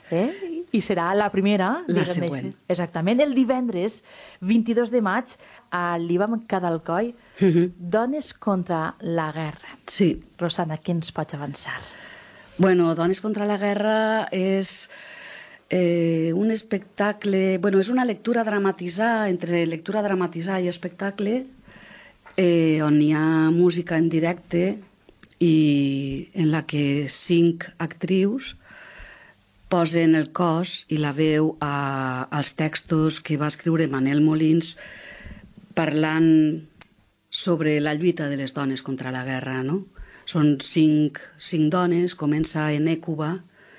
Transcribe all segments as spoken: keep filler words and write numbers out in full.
Eh? I serà la primera... La següent. Així. Exactament. El divendres vint-i-dos de maig a l'Ivam Cadalcoy, Uh -huh. Dones contra la guerra. Sí. Rosana, què ens pots avançar? Bueno, Dones contra la guerra és eh, un espectacle... Bueno, és una lectura dramatitzada, entre lectura dramatitzada i espectacle, eh, on hi ha música en directe i en la que cinc actrius posen el cos i la veu a, als textos que va escriure Manel Molins parlant sobre la lluita de les dones contra la guerra, no? Són cinc, cinc dones, comença en Ècuba,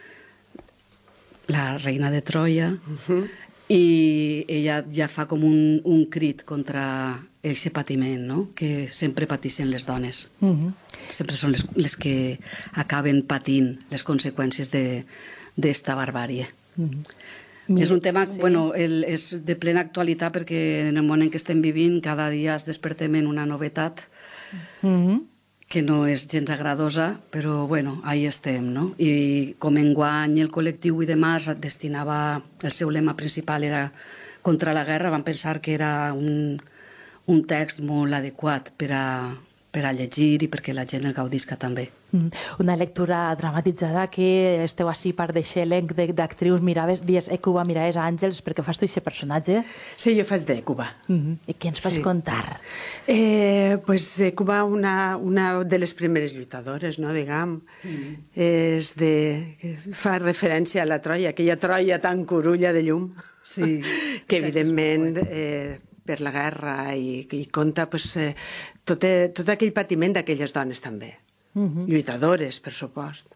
la reina de Troia, uh-huh. i ella ja fa com un, un crit contra aquest patiment, no? Que sempre pateixen les dones. Uh-huh. Sempre són les, les que acaben patint les conseqüències d'esta barbàrie. Uh-huh. És un tema sí. bueno, el, és de plena actualitat perquè en el món en què estem vivint cada dia es despertem en una novetat uh-huh. que no és gens agradosa, però bueno, ahí estem, no? I com enguany el col·lectiu i de Març destinava, el seu lema principal era contra la guerra, vam pensar que era un, un text molt adequat per a, per a llegir i perquè la gent el gaudisca també. Una lectura dramatitzada que esteu així per deixar elenc d'actrius, miraves, dies Ècuba, miraves Àngels, perquè fas tu aquest personatge. Sí, jo faig d'Ècuba. Uh -huh. I què ens vas sí. contar? Eh, pues Ècuba, una, una de les primeres lluitadores, no, diguem. Uh -huh. És de... fa referència a la Troia, aquella Troia tan curulla de llum, sí. que evidentment... Eh, per la guerra i, i conta pues, eh, tot, tot aquell patiment d'aquelles dones també. Uh-huh. Lluitadores, per supost.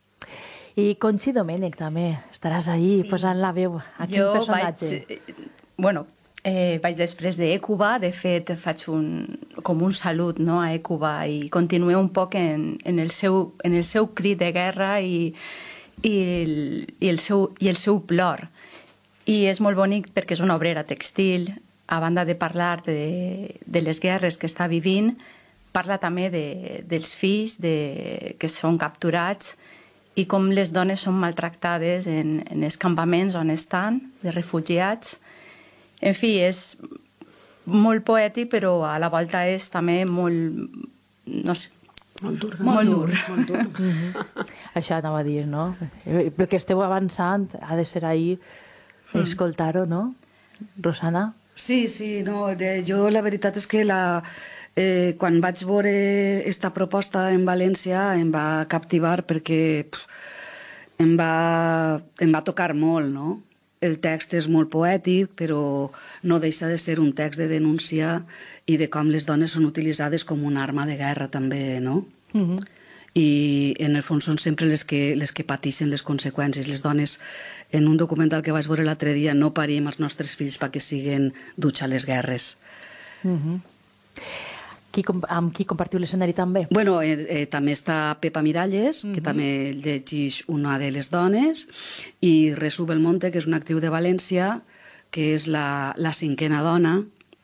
I Conxi Domènech també, estaràs ahí sí. posant la veu a quin jo personatge? Vaig, bueno, eh, vaig després d'Ècuba, de fet faig un, com un salut no, a Ècuba i continuo un poc en, en, el seu, en el seu crit de guerra i, i, el, i, el seu, i el seu plor. I és molt bonic perquè és una obrera textil, a banda de parlar de, de les guerres que està vivint, parla també de, dels fills de, que són capturats i com les dones són maltractades en, en els campaments on estan, de refugiats. En fi, és molt poètic, però a la volta és també molt... no sé, molt dur. Molt dur. Molt dur. Mm-hmm. Això anava a dir, no? Perquè esteu avançant, ha de ser ahir mm. escoltar-ho, no? Rosana? Sí, sí, no, de, jo la veritat és que la, eh, quan vaig veure aquesta proposta en València em va captivar perquè pff, em, va, em va tocar molt, no? El text és molt poètic, però no deixa de ser un text de denúncia i de com les dones són utilitzades com una arma de guerra també, no? Mm-hmm. I en el fons són sempre les que, les que pateixen les conseqüències. Les dones, en un documental que vaig veure l'altre dia, no parim els nostres fills perquè siguen duts a les guerres. Mm-hmm. qui, amb qui compartiu l'escenari també? Bueno, eh, eh, també està Pepa Miralles, mm-hmm. que també llegeix una de les dones, i Resú Belmonte, que és una actriu de València, que és la, la cinquena dona,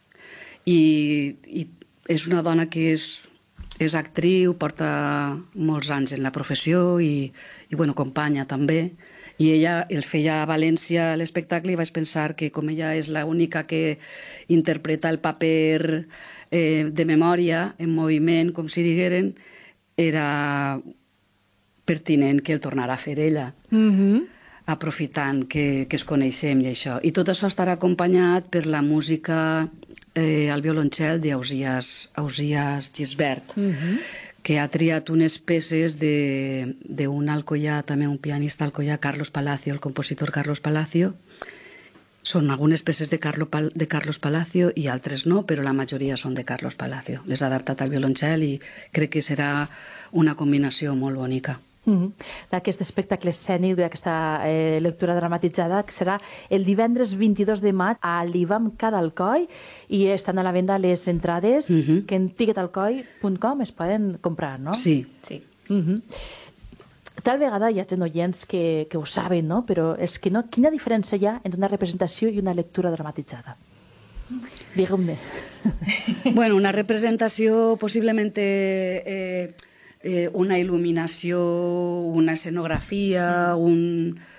i, i és una dona que és... és actriu, porta molts anys en la professió i, i bueno, companya també. I ella el feia a València l'espectacle i vaig pensar que com ella és l'única que interpreta el paper eh, de memòria en moviment, com si digueren, era pertinent que el tornara a fer ella. Mm-hmm. Aprofitant que, que es coneixem i això. I tot això estarà acompanyat per la música eh, al violoncel d'Ausiàs Gisbert, mm-hmm. que ha triat unes peces d'un alcoià, també un pianista alcoià, Carlos Palacio, el compositor Carlos Palacio. Són algunes peces de, Carlo, de Carlos Palacio i altres no, però la majoria són de Carlos Palacio. Les ha adaptat al violoncel i crec que serà una combinació molt bonica. Mm-hmm. D'aquest espectacle escènic, d'aquesta eh, lectura dramatitzada, que serà el divendres vint-i-dos de maig a l'Ivam Cadalcoy i estan a la venda les entrades mm-hmm. que en ticketalcoy punt com es poden comprar, no? Sí. Sí. Mm-hmm. Tal vegada hi ha gent oients que, que ho saben, no? Però és que no, quina diferència hi ha entre una representació i una lectura dramatitzada? Digue'm-me. Bueno, una representació possiblement eh, eh, una il·luminació, una escenografia, un,